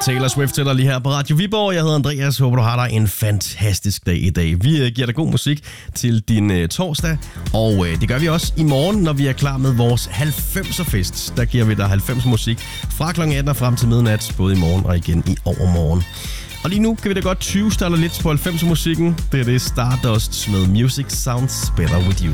Taylor Swift til dig lige her på Radio Viborg. Jeg hedder Andreas. Håber, du har dig en fantastisk dag i dag. Vi giver dig god musik til din torsdag, og det gør vi også i morgen, når vi er klar med vores 90'er-fest. Der giver vi dig 90 musik fra kl. 18 og frem til midnat, både i morgen og igen i overmorgen. Og lige nu kan vi da godt 20 lidt på 90'er-musikken. Det er det Stardust med Music Sounds Better With You.